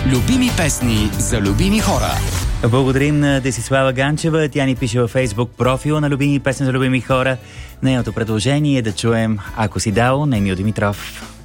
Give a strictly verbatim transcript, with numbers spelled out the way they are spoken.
Любими песни за любими хора. Благодарим на Десислава Ганчева. Тя ни пише във Фейсбук профила на Любими песни за любими хора. Нейното предложение е да чуем "Ако си дал" на Емил Димитров.